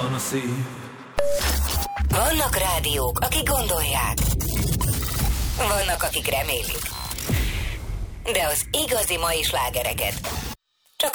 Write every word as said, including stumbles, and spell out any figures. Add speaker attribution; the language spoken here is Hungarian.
Speaker 1: van a szív.
Speaker 2: Vannak rádiók, akik gondolják. Vannak, akik remélik. De az igazi mai slágereket